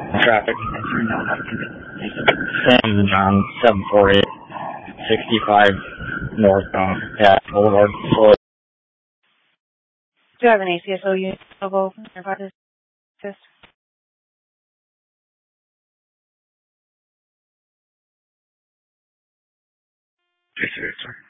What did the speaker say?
Traffic. Sam John 748 65 northbound at Boulevard. Do you have an ACSO unit available for this? Yes, sir.